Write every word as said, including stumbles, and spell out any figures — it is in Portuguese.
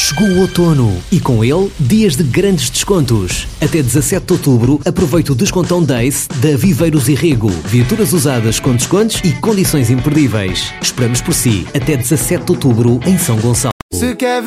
Chegou o outono e com ele dias de grandes descontos. Até dezassete de outubro aproveite o descontão Days da Viveiros e Rego. Viaturas usadas com descontos e condições imperdíveis. Esperamos por si até dezassete de outubro em São Gonçalo. Se quer